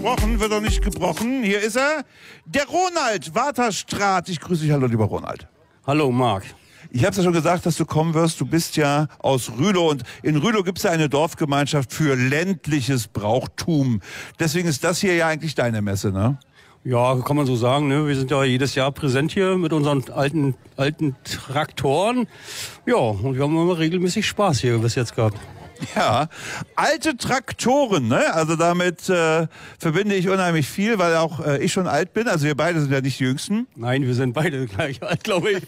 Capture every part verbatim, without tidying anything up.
versprochen, wird doch nicht gebrochen. Hier ist er, der Ronald Waterstraat. Ich grüße dich, hallo lieber Ronald. Hallo Marc. Ich habe es ja schon gesagt, dass du kommen wirst. Du bist ja aus Rülow und in Rülow gibt es ja eine Dorfgemeinschaft für ländliches Brauchtum. Deswegen ist das hier ja eigentlich deine Messe, ne? Ja, kann man so sagen. Ne? Wir sind ja jedes Jahr präsent hier mit unseren alten, alten Traktoren. Ja, und wir haben immer regelmäßig Spaß hier bis jetzt gehabt. Ja, alte Traktoren, ne? Also damit äh, verbinde ich unheimlich viel, weil auch äh, ich schon alt bin. Also wir beide sind ja nicht die Jüngsten. Nein, wir sind beide gleich alt, glaube ich.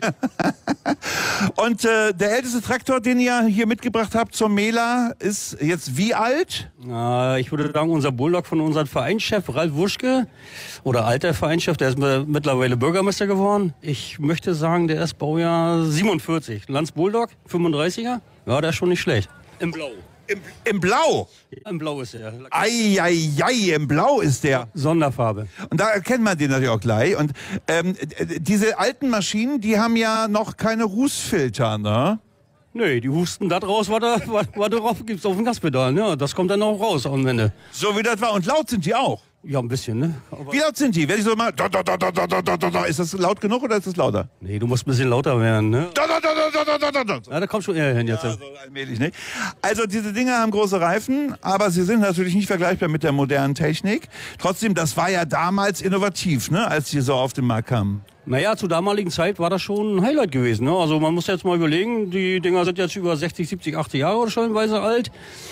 Und äh, der älteste Traktor, den ihr hier mitgebracht habt zur Mela, ist jetzt wie alt? Äh, ich würde sagen, unser Bulldog von unserem Vereinschef Ralf Wuschke, oder alter Vereinschef, der ist mittlerweile Bürgermeister geworden. Ich möchte sagen, der ist Baujahr siebenundvierzig. Lanz Bulldog, fünfunddreißiger. Ja, der ist schon nicht schlecht. Im Blau. Im, im Blau? Im Blau ist er. Eieiei, im Blau ist der. Sonderfarbe. Und da erkennt man den natürlich auch gleich. Und ähm, diese alten Maschinen, die haben ja noch keine Rußfilter, ne? Nee, die husten da draus, was da, was, was drauf gibt's auf dem Gaspedal. Ne? Das kommt dann auch raus am Ende. So wie das war. Und laut sind die auch. Ja, ein bisschen, ne? Aber wie laut sind die? Wenn ich so mal... Da, da, da, da, da, da, da, da. Ist das laut genug oder ist das lauter? Nee, du musst ein bisschen lauter werden, ne? Da, da, da, da, da, da, da, da. Ja, da kommt schon eher hin jetzt. Ja, so allmählich, ne? Also diese Dinger haben große Reifen, aber sie sind natürlich nicht vergleichbar mit der modernen Technik. Trotzdem, das war ja damals innovativ, ne? Als die so auf den Markt kamen. Naja, zur damaligen Zeit war das schon ein Highlight gewesen. Ne? Also man muss jetzt mal überlegen, die Dinger sind jetzt über sechzig, siebzig, achtzig Jahre stellenweise alt.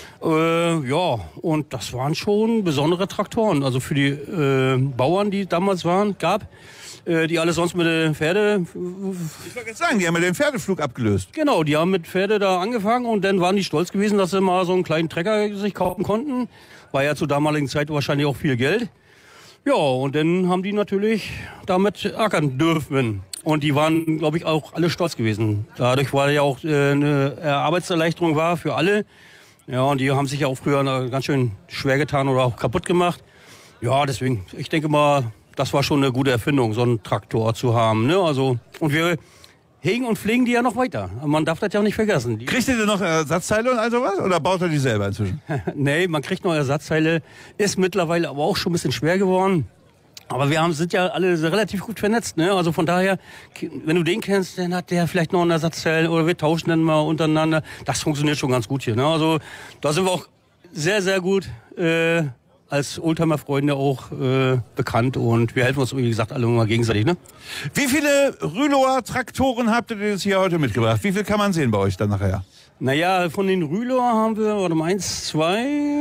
Äh, ja, und das waren schon besondere Traktoren. Also für die äh, Bauern, die damals waren, gab, äh, die alle sonst mit den Pferde... Ich wollte jetzt sagen, die haben mit den Pferdeflug abgelöst. Genau, die haben mit Pferde da angefangen und dann waren die stolz gewesen, dass sie mal so einen kleinen Trecker sich kaufen konnten. War ja zur damaligen Zeit wahrscheinlich auch viel Geld. Ja, und dann haben die natürlich damit ackern dürfen. Und die waren, glaube ich, auch alle stolz gewesen. Dadurch war ja auch äh, eine Arbeitserleichterung war für alle. Ja, und die haben sich ja auch früher ganz schön schwer getan oder auch kaputt gemacht. Ja, deswegen, ich denke mal, das war schon eine gute Erfindung, so einen Traktor zu haben. Ne? Also, und wir hegen und pflegen die ja noch weiter. Man darf das ja auch nicht vergessen. Die kriegt ihr denn noch Ersatzteile und all sowas? Oder baut ihr die selber inzwischen? Nee, man kriegt noch Ersatzteile. Ist mittlerweile aber auch schon ein bisschen schwer geworden. Aber wir haben, sind ja alle relativ gut vernetzt. Ne? Also von daher, wenn du den kennst, dann hat der vielleicht noch ein Ersatzteil oder wir tauschen dann mal untereinander. Das funktioniert schon ganz gut hier. Ne? Also da sind wir auch sehr, sehr gut äh, als Oldtimer-Freunde auch äh, bekannt und wir helfen uns, wie gesagt, alle mal gegenseitig. Ne? Wie viele Rülower Traktoren habt ihr jetzt hier heute mitgebracht? Wie viel kann man sehen bei euch dann nachher? Naja, von den Rülower haben wir, warte mal, eins, zwei,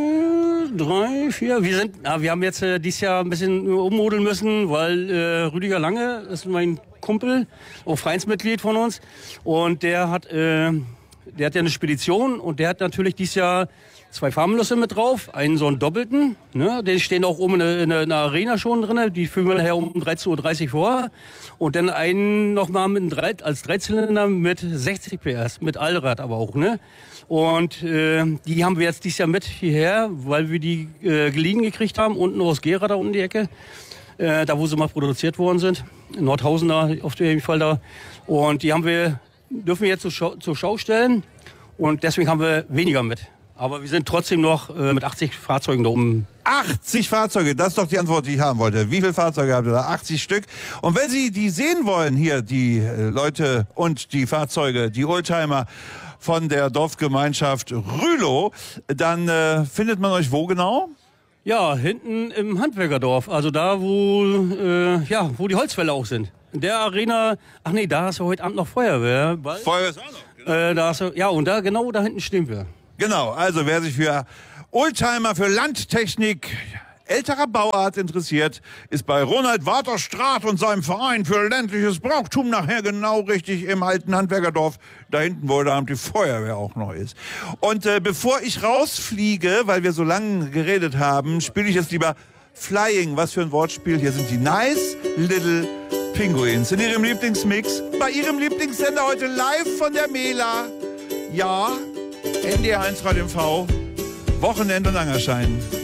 drei, vier. Wir sind, na, wir haben jetzt äh, dieses Jahr ein bisschen ummodeln müssen, weil äh, Rüdiger Lange ist mein Kumpel, auch Vereinsmitglied von uns und der hat, äh, der hat ja eine Spedition und der hat natürlich dieses Jahr zwei Farbenlösse mit drauf, einen so einen doppelten, ne, den stehen auch oben in der, in der, in der Arena schon drin, die führen wir nachher um dreizehn Uhr dreißig vor. Und dann einen nochmal mit einem drei, als Dreizylinder mit sechzig P S, mit Allrad aber auch, ne. Und äh, die haben wir jetzt dieses Jahr mit hierher, weil wir die äh, geliehen gekriegt haben, unten aus Gera da unten die Ecke, äh, da wo sie mal produziert worden sind, in Nordhausen da auf jeden Fall da. Und die haben wir, dürfen wir jetzt zur Schau, zur Schau stellen und deswegen haben wir weniger mit. Aber wir sind trotzdem noch äh, mit achtzig Fahrzeugen da oben. achtzig Fahrzeuge, das ist doch die Antwort, die ich haben wollte. Wie viele Fahrzeuge habt ihr da? achtzig Stück. Und wenn Sie die sehen wollen, hier die äh, Leute und die Fahrzeuge, die Oldtimer von der Dorfgemeinschaft Rülow, dann äh, findet man euch wo genau? Ja, hinten im Handwerkerdorf, also da, wo, äh, ja, wo die Holzfäller auch sind. In der Arena, ach nee, da ist ja heute Abend noch Feuerwehr. Bald. Feuerwehr ist auch noch, genau. Äh, da ist, ja, und da, genau da hinten stehen wir. Genau, also wer sich für Oldtimer, für Landtechnik älterer Bauart interessiert, ist bei Ronald Waterstraat und seinem Verein für ländliches Brauchtum nachher genau richtig im alten Handwerkerdorf, da hinten, wo da die Feuerwehr auch noch ist. Und äh, bevor ich rausfliege, weil wir so lange geredet haben, spiele ich jetzt lieber Flying. Was für ein Wortspiel. Hier sind die Nice Little Penguins in ihrem Lieblingsmix, bei ihrem Lieblingssender heute live von der Mela. Ja, N D R eins Radio M V, Wochenend und Angerschein.